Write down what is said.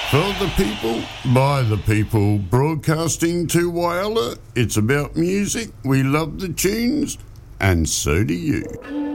For the people, by the people, broadcasting to Whyalla. It's about music. We love the tunes, and so do you.